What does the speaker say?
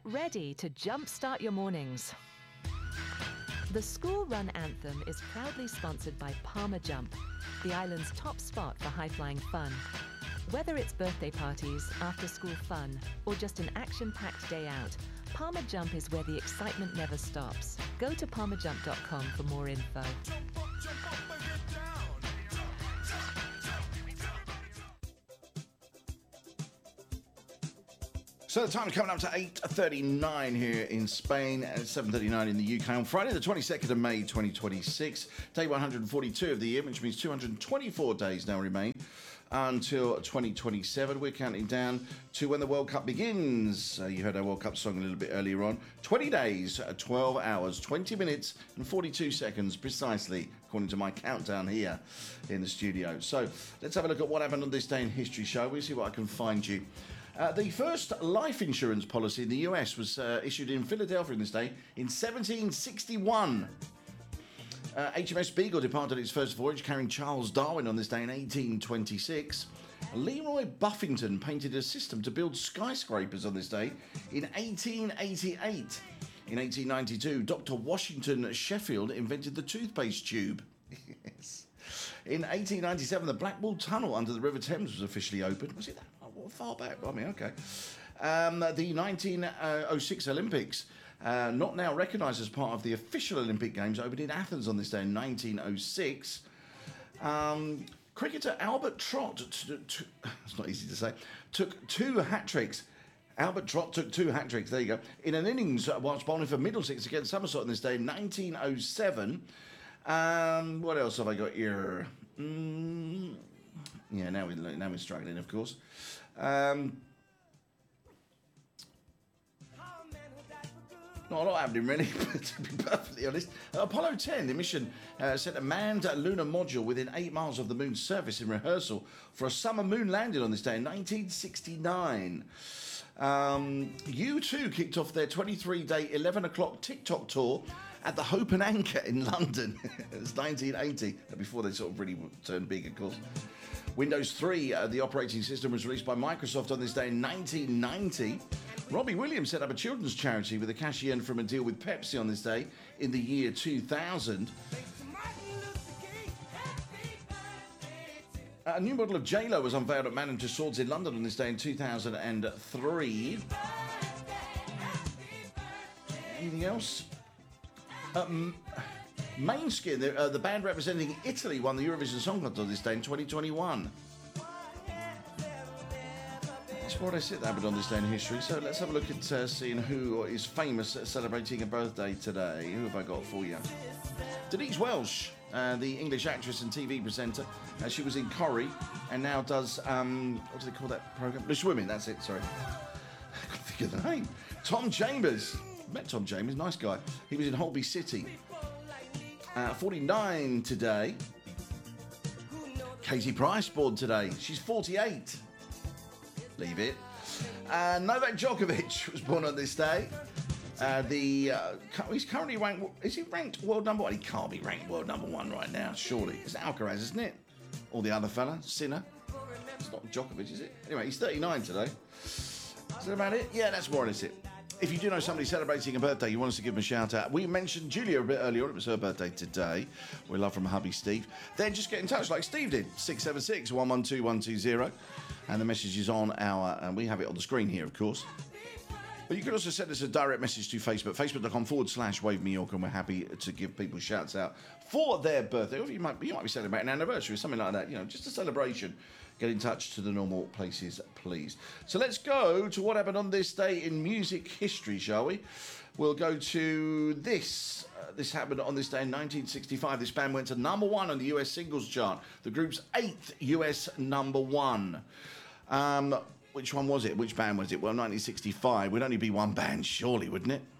Get ready to jumpstart your mornings. The school run anthem is proudly sponsored by Palmer Jump, the island's top spot for high-flying fun. Whether it's birthday parties, after-school fun, or just an action-packed day out, Palmer Jump is where the excitement never stops. Go to palmerjump.com for more info. So the time's coming up to 8:39 here in Spain and 7:39 in the UK on Friday the 22nd of May 2026, day 142 of the year, which means 224 days now remain until 2027. We're counting down to when the World Cup begins. You heard our World Cup song a little bit earlier on. 20 days, 12 hours, 20 minutes and 42 seconds precisely, according to my countdown here in the studio. So let's have a look at what happened on this day in history, shall we? See what I can find you. The first life insurance policy in the US was issued in Philadelphia this day in 1761. HMS Beagle departed its first voyage carrying Charles Darwin on this day in 1826. Leroy Buffington painted a system to build skyscrapers on this day in 1888. In 1892, Dr. Washington Sheffield invented the toothpaste tube. Yes. In 1897, the Blackwall Tunnel under the River Thames was officially opened. Was it that far back? I mean, okay. The 1906 Olympics, not now recognised as part of the official Olympic Games, opened in Athens on this day in 1906. Cricketer Albert Trott, it's not easy to say, took 2 hat-tricks. Albert Trott took 2 hat-tricks, there you go, in an innings whilst bowling for Middlesex against Somerset on this day in 1907. What else have I got here? Yeah, now we're struggling, of course. Not a lot happening, really, to be perfectly honest. Apollo 10, the mission sent a manned lunar module within 8 miles of the moon's surface in rehearsal for a summer moon landing on this day in 1969. U2 kicked off their 23-day 11 o'clock TikTok tour at the Hope and Anchor in London. It was 1980, before they sort of really turned big, of course. Windows 3, the operating system, was released by Microsoft on this day in 1990. Robbie Williams set up a children's charity with the cash he earned from a deal with Pepsi on this day in the year 2000. A new model of J-Lo was unveiled at Madame Tussauds in London on this day in 2003. Anything else? Måneskin, the band representing Italy, won the Eurovision Song Contest on this day in 2021. That's what I said that happened on this day in history. So let's have a look at seeing who is famous at celebrating a birthday today. Who have I got for you? Denise Welsh, the English actress and TV presenter. She was in Corrie and now does, what do they call that programme? Little Women, that's it, sorry. I can't think of the name. Tom Chambers. Met Tom Chambers, nice guy. He was in Holby City. 49 today. Katie Price born today. She's 48. Leave it. Novak Djokovic was born on this day. He's currently ranked. Is he ranked world number 1? He can't be ranked world number 1 right now, surely. It's Alcaraz, isn't it? Or the other fella, Sinner. It's not Djokovic, is it? Anyway, he's 39 today. Is that about it? Yeah, that's more or less it. If you do know somebody celebrating a birthday, you want us to give them a shout out. We mentioned Julia a bit earlier on. It was her birthday today. We love from hubby Steve. Then just get in touch like Steve did. 676 112 120. And the message is on and we have it on the screen here, of course. But you can also send us a direct message to Facebook, facebook.com/Wave New York, and we're happy to give people shouts out for their birthday. Or you might be celebrating an anniversary, something like that, just a celebration. Get in touch to the normal places, please. So let's go to what happened on this day in music history, shall we? We'll go to this. This happened on this day in 1965. This band went to number 1 on the US singles chart, the group's 8th US number 1. Which one was it? Which band was it? Well, 1965 would only be one band, surely, wouldn't it?